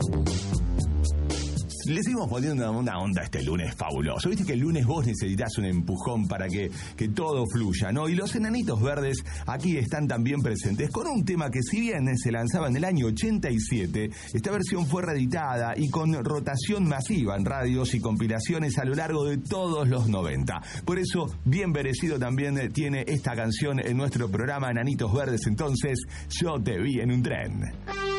Le seguimos poniendo una onda este lunes fabuloso. Viste que el lunes vos necesitas un empujón para que todo fluya, ¿no? Y los Enanitos Verdes aquí están también presentes con un tema que, si bien se lanzaba en el año 87, esta versión fue reeditada y con rotación masiva en radios y compilaciones a lo largo de todos los 90. Por eso, bien merecido también tiene esta canción en nuestro programa Enanitos Verdes. Entonces, Yo te vi en un tren.